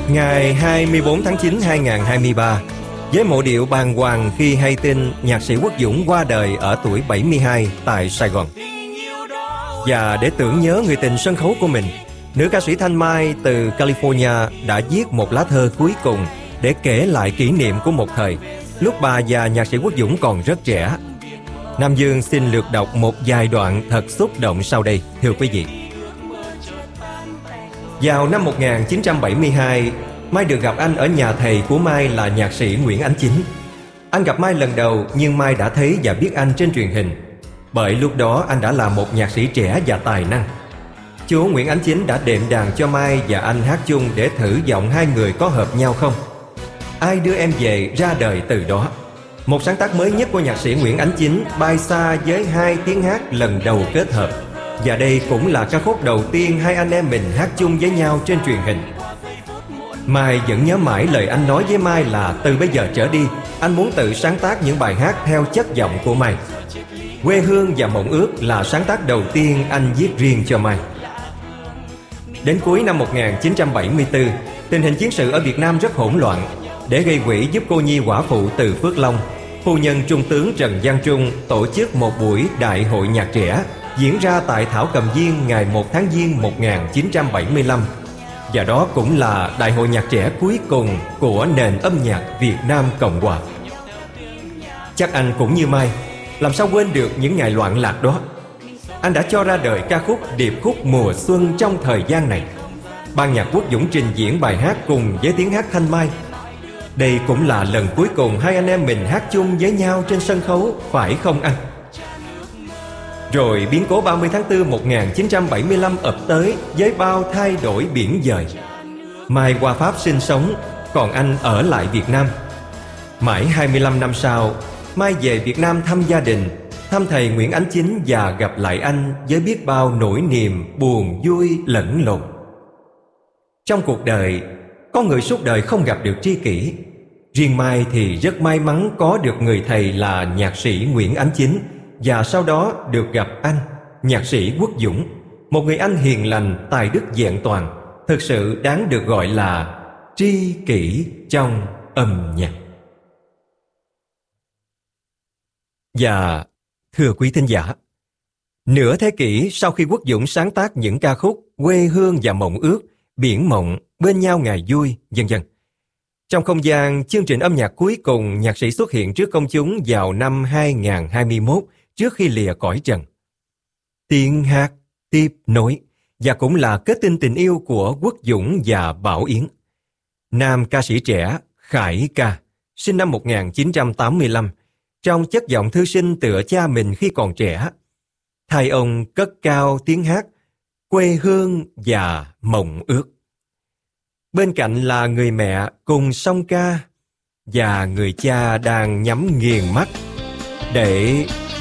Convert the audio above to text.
Ngày 24 tháng 9 2023, với mộ điệu bàng hoàng khi hay tin nhạc sĩ Quốc Dũng qua đời ở tuổi 72 tại Sài Gòn. Và để tưởng nhớ người tình sân khấu của mình, nữ ca sĩ Thanh Mai từ California đã viết một lá thơ cuối cùng để kể lại kỷ niệm của một thời, lúc bà và nhạc sĩ Quốc Dũng còn rất trẻ. Nam Dương xin lược đọc một vài đoạn thật xúc động sau đây, thưa quý vị. Vào năm 1972, Mai được gặp anh ở nhà thầy của Mai là nhạc sĩ Nguyễn Ánh Chính. Anh gặp Mai lần đầu nhưng Mai đã thấy và biết anh trên truyền hình, bởi lúc đó anh đã là một nhạc sĩ trẻ và tài năng. Chú Nguyễn Ánh Chính đã đệm đàn cho Mai và anh hát chung để thử giọng hai người có hợp nhau không. Ai đưa em về ra đời từ đó, một sáng tác mới nhất của nhạc sĩ Nguyễn Ánh Chính, bay xa với hai tiếng hát lần đầu kết hợp. Và đây cũng là ca khúc đầu tiên hai anh em mình hát chung với nhau trên truyền hình. Mai vẫn nhớ mãi lời anh nói với Mai là từ bây giờ trở đi, anh muốn tự sáng tác những bài hát theo chất giọng của Mai. Quê hương và mộng ước là sáng tác đầu tiên anh viết riêng cho Mai. Đến cuối năm 1974, tình hình chiến sự ở Việt Nam rất hỗn loạn. Để gây quỹ giúp cô nhi quả phụ từ Phước Long, phu nhân Trung tướng Trần Văn Trung tổ chức một buổi đại hội nhạc trẻ diễn ra tại Thảo Cầm Viên ngày 1 tháng Giêng 1975. Và đó cũng là đại hội nhạc trẻ cuối cùng của nền âm nhạc Việt Nam Cộng Hòa. Chắc anh cũng như Mai, làm sao quên được những ngày loạn lạc đó. Anh đã cho ra đời ca khúc Điệp khúc mùa xuân trong thời gian này. Ban nhạc Quốc Dũng trình diễn bài hát cùng với tiếng hát Thanh Mai. Đây cũng là lần cuối cùng hai anh em mình hát chung với nhau trên sân khấu, phải không anh? Rồi biến cố 30 tháng 4 1975 ập tới với bao thay đổi biển dời. Mai qua Pháp sinh sống, còn anh ở lại Việt Nam. Mãi 25 năm sau, Mai về Việt Nam thăm gia đình, thăm thầy Nguyễn Ánh Chính và gặp lại anh với biết bao nỗi niềm buồn vui lẫn lộn. Trong cuộc đời, có người suốt đời không gặp được tri kỷ. Riêng Mai thì rất may mắn có được người thầy là nhạc sĩ Nguyễn Ánh Chính, và sau đó được gặp anh, nhạc sĩ Quốc Dũng, một người anh hiền lành, tài đức vẹn toàn, thực sự đáng được gọi là tri kỷ trong âm nhạc. Và thưa quý thính giả, nửa thế kỷ sau khi Quốc Dũng sáng tác những ca khúc Quê hương và mộng ước, Biển mộng, Bên nhau ngày vui, vân vân, trong không gian chương trình âm nhạc cuối cùng, nhạc sĩ xuất hiện trước công chúng vào năm 2021 trước khi lìa cõi trần. Tiếng hát tiếp nối và cũng là kết tinh tình yêu của Quốc Dũng và Bảo Yến. Nam ca sĩ trẻ Khải Ca, sinh năm 1985, trong chất giọng thư sinh tựa cha mình khi còn trẻ. Thay ông cất cao tiếng hát Quê hương và mộng ước. Bên cạnh là người mẹ cùng song ca và người cha đang nhắm nghiền mắt để